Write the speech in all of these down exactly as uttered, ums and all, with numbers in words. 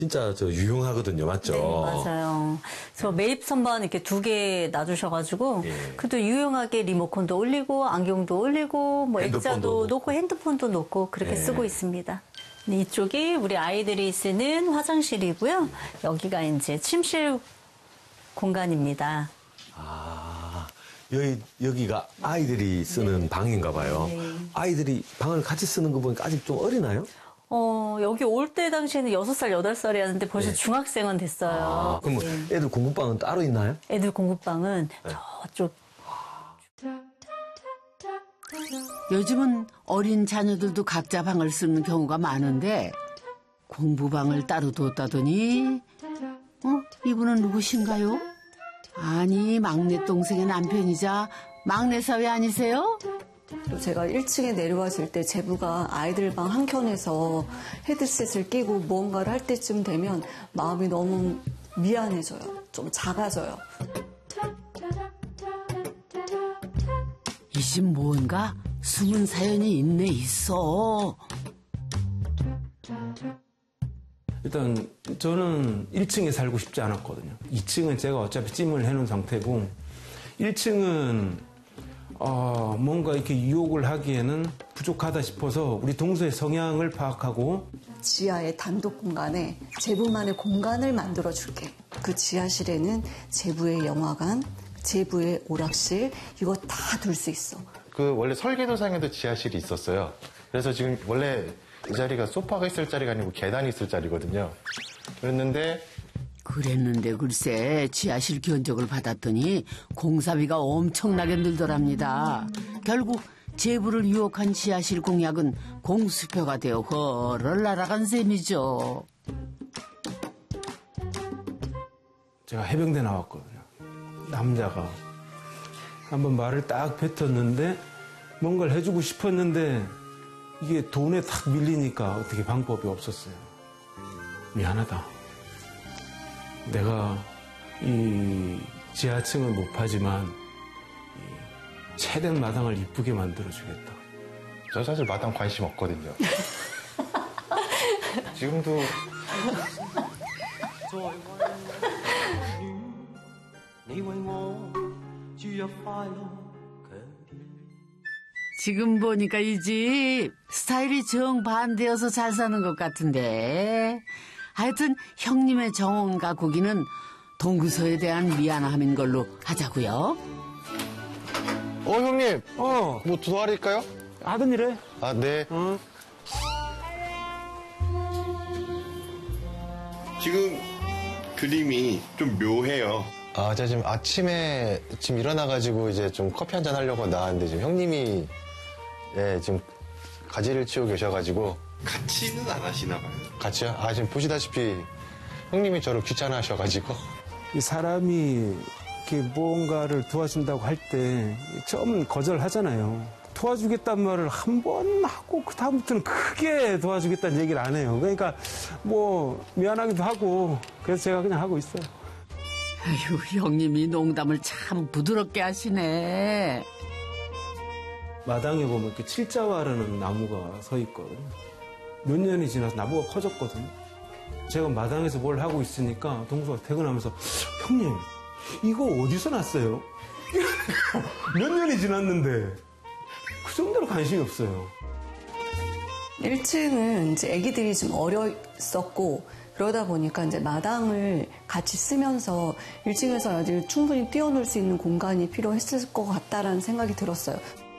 진짜 저 유용하거든요, 맞죠? 네, 맞아요. 저 매입 선반 이렇게 두 개 놔주셔가지고 예. 그래도 유용하게 리모컨도 올리고 안경도 올리고 뭐 액자도 놓고 핸드폰도 놓고 그렇게 예. 쓰고 있습니다. 이쪽이 우리 아이들이 쓰는 화장실이고요. 여기가 이제 침실 공간입니다. 아, 여기, 여기가 아이들이 쓰는 네. 방인가 봐요. 네. 아이들이 방을 같이 쓰는 거 보니까 아직 좀 어리나요? 어, 여기 올 때 당시에는 여섯 살, 여덟 살이었는데 벌써 네. 중학생은 됐어요. 아, 그럼 네. 애들 공부방은 따로 있나요? 애들 공부방은 네. 저쪽. 요즘은 어린 자녀들도 각자 방을 쓰는 경우가 많은데 공부방을 따로 뒀다더니 어? 이분은 누구신가요? 아니 막내 동생의 남편이자 막내 사위 아니세요? 제가 일 층에 내려왔을 때 제부가 아이들 방 한켠에서 헤드셋을 끼고 무언가를 할 때쯤 되면 마음이 너무 미안해져요. 좀 작아져요. 이 집 뭔가 숨은 사연이 있네 있어. 일단 저는 일 층에 살고 싶지 않았거든요. 이 층은 제가 어차피 찜을 해놓은 상태고 일 층은 어, 뭔가 이렇게 유혹을 하기에는 부족하다 싶어서 우리 동서의 성향을 파악하고 지하의 단독 공간에 제부만의 공간을 만들어줄게. 그 지하실에는 제부의 영화관, 제부의 오락실 이거 다 둘 수 있어. 그 원래 설계도상에도 지하실이 있었어요. 그래서 지금 원래 이 자리가 소파가 있을 자리가 아니고 계단이 있을 자리거든요. 그랬는데 그랬는데 글쎄 지하실 견적을 받았더니 공사비가 엄청나게 늘더랍니다. 결국 제부를 유혹한 지하실 공약은 공수표가 되어 허를 날아간 셈이죠. 제가 해병대 나왔거든요. 남자가 한번 말을 딱 뱉었는데 뭔가를 해주고 싶었는데 이게 돈에 탁 밀리니까 어떻게 방법이 없었어요. 미안하다. 내가 이 지하층은 못 파지만 최대한 마당을 이쁘게 만들어주겠다. 저 사실 마당 관심 없거든요. 지금도 지금 보니까 이 집 스타일이 정반대여서 잘 사는 것 같은데 하여튼 형님의 정원과 고기는 동구서에 대한 미안함인 걸로 하자고요. 어 형님 어, 뭐 도와드릴까요? 하던 일해. 아 네. 어. 지금 그림이 좀 묘해요. 아 제가 지금 아침에 지금 일어나가지고 이제 좀 커피 한잔 하려고 나왔는데 지금 형님이 예 지금 가지를 치고 계셔가지고 같이는 안 하시나 봐요. 같이요? 아 지금 보시다시피 형님이 저를 귀찮아하셔가지고 이 사람이 이렇게 무언가를 도와준다고 할 때 처음은 거절하잖아요. 도와주겠다는 말을 한 번 하고 그 다음부터는 크게 도와주겠다는 얘기를 안 해요. 그러니까 뭐 미안하기도 하고 그래서 제가 그냥 하고 있어요. 아유 형님이 농담을 참 부드럽게 하시네. 마당에 보면 이렇게 칠자화라는 나무가 서 있거든요. 몇 년이 지나서 나무가 커졌거든요. 제가 마당에서 뭘 하고 있으니까 동서가 퇴근하면서 형님 이거 어디서 났어요? 몇 년이 지났는데 그 정도로 관심이 없어요. 일 층은 이제 아기들이 좀 어렸었고 그러다 보니까 이제 마당을 같이 쓰면서 일 층에서 아직 충분히 뛰어놀 수 있는 공간이 필요했을 것 같다라는 생각이 들었어요.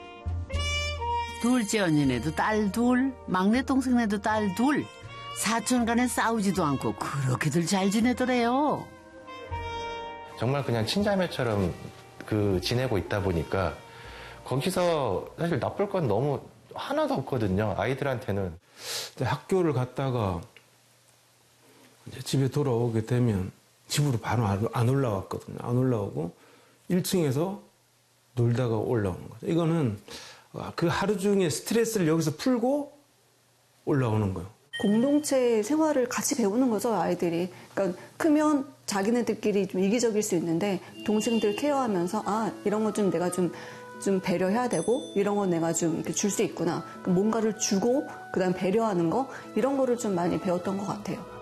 둘째 언니네도 딸 둘, 막내 동생네도 딸 둘. 사촌 간에 싸우지도 않고 그렇게들 잘 지내더래요. 정말 그냥 친자매처럼 그 지내고 있다 보니까 거기서 사실 나쁠 건 너무 하나도 없거든요. 아이들한테는. 학교를 갔다가 이제 집에 돌아오게 되면 집으로 바로 안 올라왔거든요. 안 올라오고 일 층에서 놀다가 올라오는 거죠. 이거는 그 하루 중에 스트레스를 여기서 풀고 올라오는 거예요. 공동체 생활을 같이 배우는 거죠, 아이들이. 그러니까 크면 자기네들끼리 좀 이기적일 수 있는데 동생들 케어하면서 아, 이런 거 좀 내가 좀, 좀 배려해야 되고 이런 거 내가 좀 이렇게 줄 수 있구나. 뭔가를 주고 그다음 배려하는 거 이런 거를 좀 많이 배웠던 것 같아요.